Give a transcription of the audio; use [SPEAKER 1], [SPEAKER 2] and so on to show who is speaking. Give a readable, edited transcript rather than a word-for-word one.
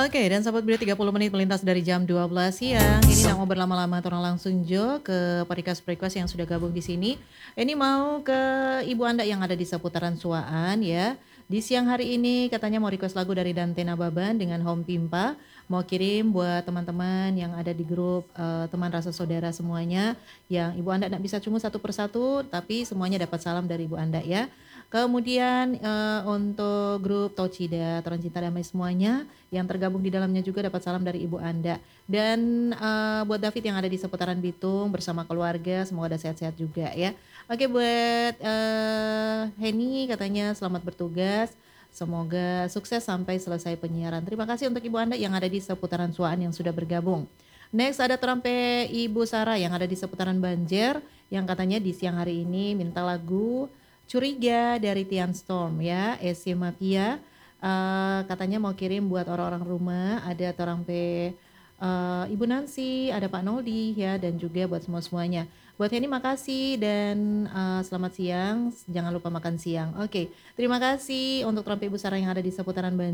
[SPEAKER 1] Oke, dan sahabat Bio 30 menit melintas dari jam 12 siang. Ini nggak mau berlama-lama, orang langsung jo ke perikas-perikas yang sudah gabung di sini. Ini mau ke ibu Anda yang ada di seputaran Suaan ya. Di siang hari ini katanya mau request lagu dari Dante Nababan dengan Home Pimpa. Mau kirim buat teman-teman yang ada di grup teman rasa saudara semuanya. Yang ibu Anda nggak bisa cuma satu persatu, tapi semuanya dapat salam dari ibu Anda ya. Kemudian untuk grup Taucida, Toran Cinta Damai semuanya yang tergabung di dalamnya juga dapat salam dari ibu Anda. Dan buat David yang ada di seputaran Bitung bersama keluarga, semoga ada sehat-sehat juga ya. Oke, buat Henny katanya selamat bertugas. Semoga sukses sampai selesai penyiaran. Terima kasih untuk ibu Anda yang ada di seputaran Suaan yang sudah bergabung. Next ada terampe Ibu Sarah yang ada di seputaran Banjer yang katanya di siang hari ini minta lagu Curiga dari Tian Storm ya, SC Mafia. Katanya mau kirim buat orang-orang rumah, ada terampe Ibu Nancy, ada Pak Noldi ya, dan juga buat semua-semuanya. Buat ini makasih dan selamat siang, jangan lupa makan siang. Oke, terima kasih untuk terampe Ibu Sarah yang ada di seputaran Banjar.